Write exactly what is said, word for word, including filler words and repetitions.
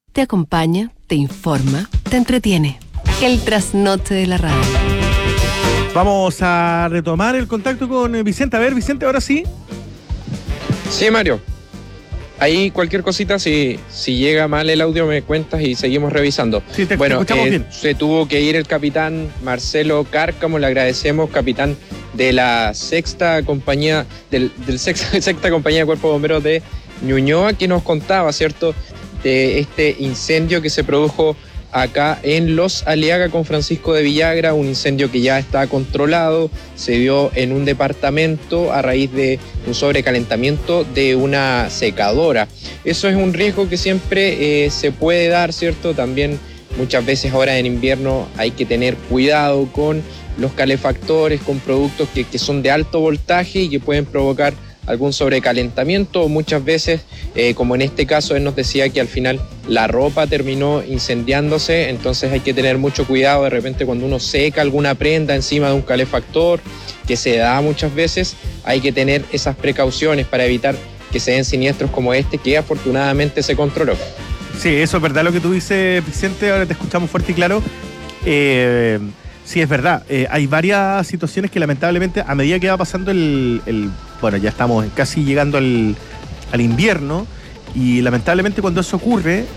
Te acompaña, te informa, te entretiene. El trasnoche de la radio. Vamos a retomar el contacto con Vicente. A ver, Vicente, ahora sí. Sí, Mario. Ahí cualquier cosita, si, si llega mal el audio me cuentas y seguimos revisando. Sí, te, bueno, te escuchamos eh, bien. Se tuvo que ir el capitán Marcelo Cárcamo, le agradecemos, capitán de la sexta compañía, del, del sexta, sexta compañía de Cuerpo de Bomberos de Ñuñoa, que nos contaba, ¿cierto?, de este incendio que se produjo acá en Los Aliaga con Francisco de Villagra, un incendio que ya está controlado, se dio en un departamento a raíz de un sobrecalentamiento de una secadora. Eso es un riesgo que siempre eh, se puede dar, ¿cierto? También muchas veces ahora en invierno hay que tener cuidado con los calefactores, con productos que, que son de alto voltaje y que pueden provocar algún sobrecalentamiento, o muchas veces, eh, como en este caso, él nos decía que al final la ropa terminó incendiándose, entonces hay que tener mucho cuidado de repente cuando uno seca alguna prenda encima de un calefactor, que se da muchas veces, hay que tener esas precauciones para evitar que se den siniestros como este, que afortunadamente se controló. Sí, eso es verdad lo que tú dices, Vicente, ahora te escuchamos fuerte y claro. Eh, sí, es verdad, eh, hay varias situaciones que lamentablemente a medida que va pasando el... el bueno, ya estamos casi llegando al, al invierno y lamentablemente cuando eso ocurre